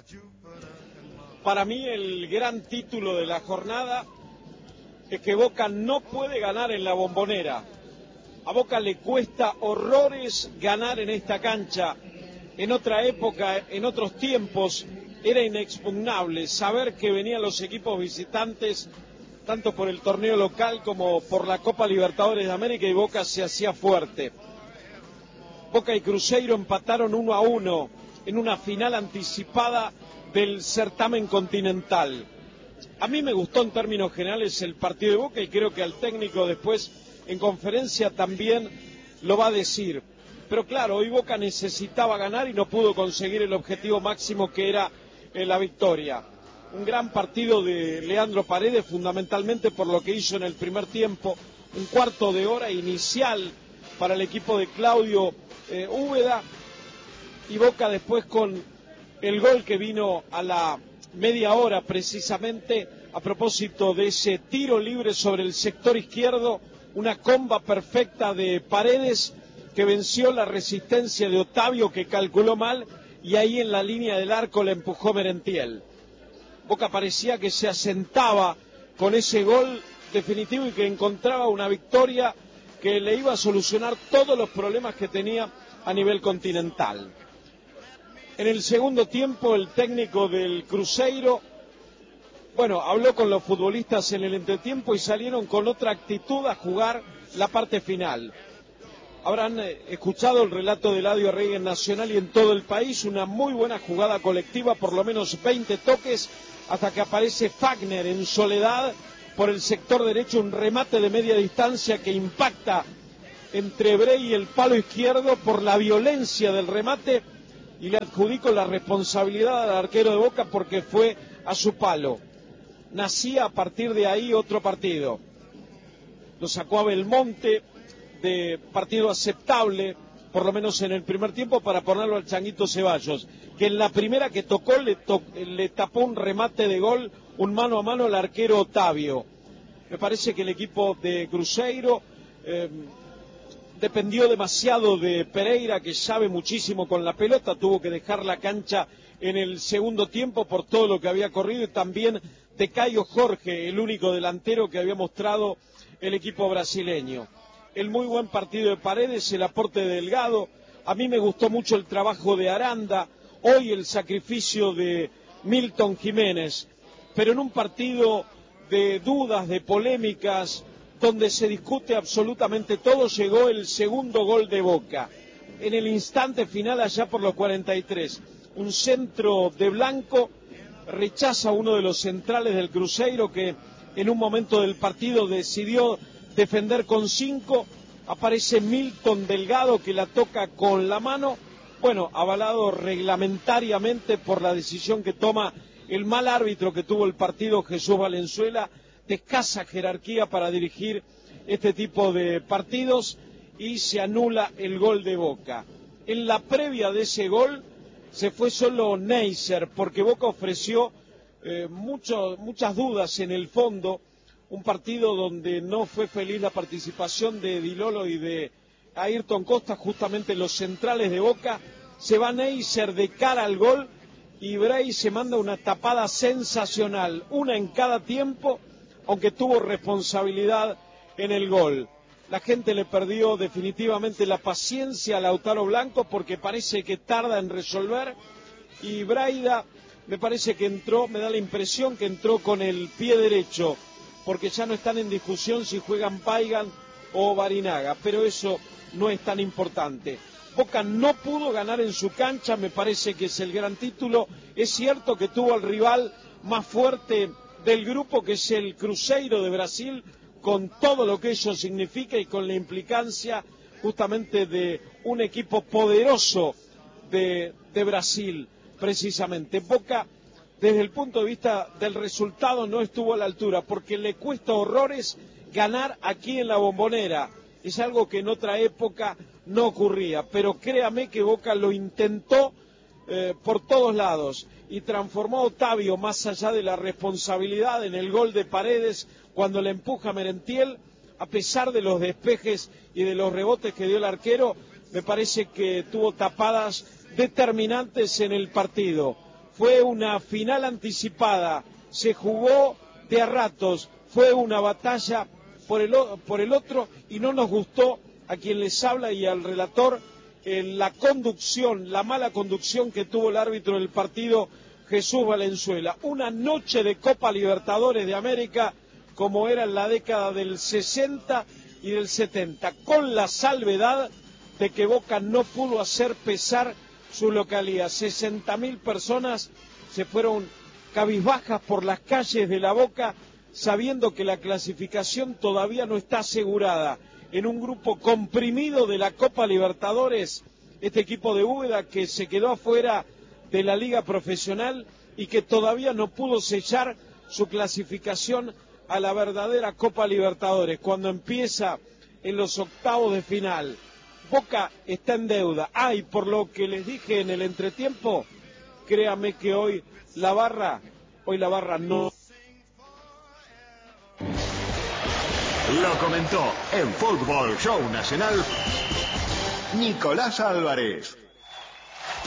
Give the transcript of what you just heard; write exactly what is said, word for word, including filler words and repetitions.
Para mí el gran título de la jornada es que Boca no puede ganar en la Bombonera. A Boca le cuesta horrores ganar en esta cancha. En otra época, en otros tiempos, era inexpugnable saber que venían los equipos visitantes, tanto por el torneo local como por la Copa Libertadores de América, y Boca se hacía fuerte. Boca y Cruzeiro empataron uno a uno en una final anticipada del certamen continental. A mí me gustó en términos generales el partido de Boca y creo que al técnico después en conferencia también lo va a decir. Pero claro, hoy Boca necesitaba ganar y no pudo conseguir el objetivo máximo que era eh, la victoria. Un gran partido de Leandro Paredes, fundamentalmente por lo que hizo en el primer tiempo, un cuarto de hora inicial para el equipo de Claudio eh, Úbeda, y Boca después con el gol que vino a la media hora precisamente a propósito de ese tiro libre sobre el sector izquierdo, una comba perfecta de Paredes que venció la resistencia de Otavio, que calculó mal, y ahí en la línea del arco le empujó Merentiel. Boca parecía que se asentaba con ese gol definitivo y que encontraba una victoria que le iba a solucionar todos los problemas que tenía a nivel continental. En el segundo tiempo el técnico del Cruzeiro, bueno, habló con los futbolistas en el entretiempo y salieron con otra actitud a jugar la parte final. Habrán escuchado el relato de Eladio Arregui en Nacional y en todo el país, una muy buena jugada colectiva, por lo menos veinte toques, hasta que aparece Fagner en soledad por el sector derecho, un remate de media distancia que impacta entre Brey y el palo izquierdo por la violencia del remate, y le adjudico la responsabilidad al arquero de Boca porque fue a su palo. Nacía a partir de ahí otro partido. Lo sacó a Belmonte de partido aceptable, por lo menos en el primer tiempo, para ponerlo al Changuito Ceballos, que en la primera que tocó le, to le tapó un remate de gol, un mano a mano al arquero Otavio. Me parece que el equipo de Cruzeiro eh, dependió demasiado de Pereira, que sabe muchísimo con la pelota, tuvo que dejar la cancha en el segundo tiempo por todo lo que había corrido, y también de Caio Jorge, el único delantero que había mostrado el equipo brasileño. El muy buen partido de Paredes, el aporte de Delgado, a mí me gustó mucho el trabajo de Aranda, hoy el sacrificio de Milton Jiménez, pero en un partido de dudas, de polémicas, donde se discute absolutamente todo, llegó el segundo gol de Boca. En el instante final, allá por los cuarenta y tres, un centro de Blanco rechaza a uno de los centrales del Cruzeiro, que en un momento del partido decidió defender con cinco, aparece Milton Delgado que la toca con la mano, bueno, avalado reglamentariamente por la decisión que toma el mal árbitro que tuvo el partido, Jesús Valenzuela, de escasa jerarquía para dirigir este tipo de partidos, y se anula el gol de Boca. En la previa de ese gol se fue solo Neisser, porque Boca ofreció eh, mucho, muchas dudas en el fondo, un partido donde no fue feliz la participación de Di Lolo y de Ayrton Costa, justamente los centrales de Boca. Se va Neisser de cara al gol y Brey se manda una tapada sensacional, una en cada tiempo, aunque tuvo responsabilidad en el gol. La gente le perdió definitivamente la paciencia a Lautaro Blanco porque parece que tarda en resolver, y Braida me parece que entró, me da la impresión que entró con el pie derecho, porque ya no están en discusión si juegan Paigan o Barinaga, pero eso no es tan importante. Boca no pudo ganar en su cancha, me parece que es el gran título. Es cierto que tuvo al rival más fuerte del grupo, que es el Cruzeiro de Brasil, con todo lo que ello significa y con la implicancia justamente de un equipo poderoso de, de Brasil, precisamente. Boca, desde el punto de vista del resultado, no estuvo a la altura, porque le cuesta horrores ganar aquí en la Bombonera. Es algo que en otra época no ocurría, pero créame que Boca lo intentó eh, por todos lados, y transformó a Otavio, más allá de la responsabilidad, en el gol de Paredes cuando le empuja a Merentiel. A pesar de los despejes y de los rebotes que dio el arquero, me parece que tuvo tapadas determinantes en el partido. fue una final anticipada, se jugó de a ratos, fue una batalla por el, por el otro y no nos gustó a quien les habla y al relator eh, la conducción, la mala conducción que tuvo el árbitro del partido, Jesús Valenzuela. Una noche de Copa Libertadores de América como era en la década del sesenta y del setenta, con la salvedad de que Boca no pudo hacer pesar su localía. sesenta mil personas se fueron cabizbajas por las calles de La Boca, sabiendo que la clasificación todavía no está asegurada. En un grupo comprimido de la Copa Libertadores, este equipo de Úbeda que se quedó afuera de la Liga Profesional y que todavía no pudo sellar su clasificación a la verdadera Copa Libertadores, cuando empieza en los octavos de final. Boca está en deuda. Ah, y por lo que les dije en el entretiempo, créame que hoy la barra, hoy la barra no. Lo comentó en Fútbol Show Nacional Nicolás Álvarez.